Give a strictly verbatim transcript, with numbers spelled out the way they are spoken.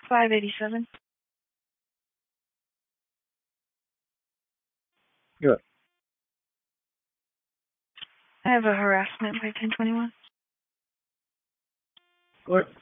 five eighty-seven. Good. I have a harassment by ten twenty-one. Good.